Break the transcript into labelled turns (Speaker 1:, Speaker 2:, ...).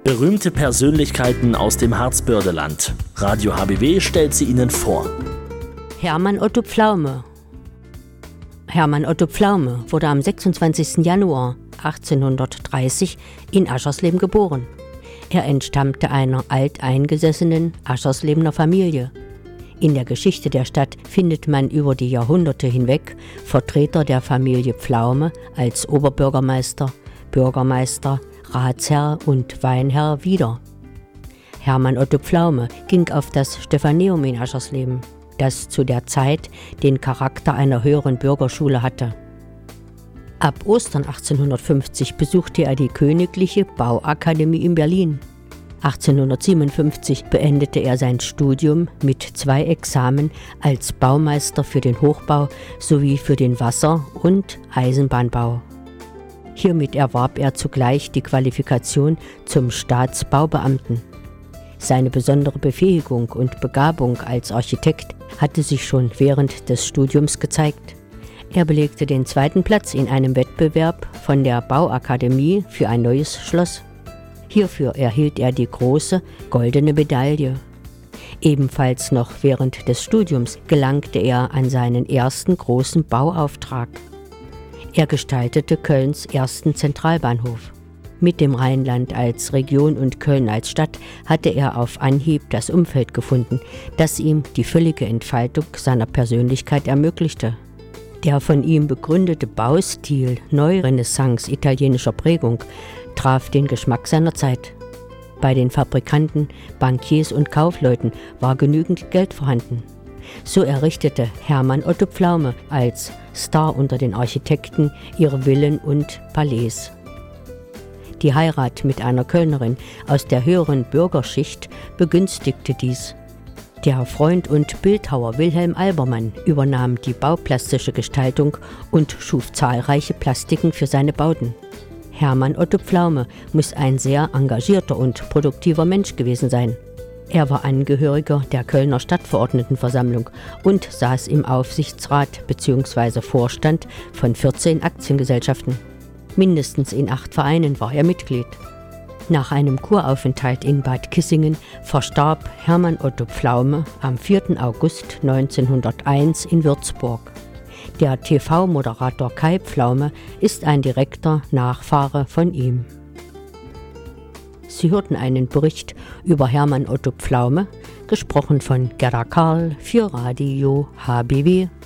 Speaker 1: Berühmte Persönlichkeiten aus dem Harzbördeland. Radio HBW stellt sie Ihnen vor.
Speaker 2: Hermann Otto Pflaume. Hermann Otto Pflaume wurde am 26. Januar 1830 in Aschersleben geboren. Er entstammte einer alteingesessenen Ascherslebener Familie. In der Geschichte der Stadt findet man über die Jahrhunderte hinweg Vertreter der Familie Pflaume als Oberbürgermeister, Bürgermeister, Ratsherr und Weinherr wieder. Hermann Otto Pflaume ging auf das Stephaneum in Aschersleben, das zu der Zeit den Charakter einer höheren Bürgerschule hatte. Ab Ostern 1850 besuchte er die Königliche Bauakademie in Berlin. 1857 beendete er sein Studium mit 2 Examen als Baumeister für den Hochbau sowie für den Wasser- und Eisenbahnbau. Hiermit erwarb er zugleich die Qualifikation zum Staatsbaubeamten. Seine besondere Befähigung und Begabung als Architekt hatte sich schon während des Studiums gezeigt. Er belegte den 2. Platz in einem Wettbewerb von der Bauakademie für ein neues Schloss. Hierfür erhielt er die große goldene Medaille. Ebenfalls noch während des Studiums gelangte er an seinen ersten großen Bauauftrag. Er gestaltete Kölns ersten Zentralbahnhof. Mit dem Rheinland als Region und Köln als Stadt hatte er auf Anhieb das Umfeld gefunden, das ihm die völlige Entfaltung seiner Persönlichkeit ermöglichte. Der von ihm begründete Baustil Neurenaissance italienischer Prägung traf den Geschmack seiner Zeit. Bei den Fabrikanten, Bankiers und Kaufleuten war genügend Geld vorhanden. So errichtete Hermann Otto Pflaume als Star unter den Architekten ihre Villen und Palais. Die Heirat mit einer Kölnerin aus der höheren Bürgerschicht begünstigte dies. Der Freund und Bildhauer Wilhelm Albermann übernahm die bauplastische Gestaltung und schuf zahlreiche Plastiken für seine Bauten. Hermann Otto Pflaume muss ein sehr engagierter und produktiver Mensch gewesen sein. Er war Angehöriger der Kölner Stadtverordnetenversammlung und saß im Aufsichtsrat bzw. Vorstand von 14 Aktiengesellschaften. Mindestens in 8 Vereinen war er Mitglied. Nach einem Kuraufenthalt in Bad Kissingen verstarb Hermann Otto Pflaume am 4. August 1901 in Würzburg. Der TV-Moderator Kai Pflaume ist ein direkter Nachfahre von ihm. Sie hörten einen Bericht über Hermann Otto Pflaume, gesprochen von Gerda Karl für Radio HBW.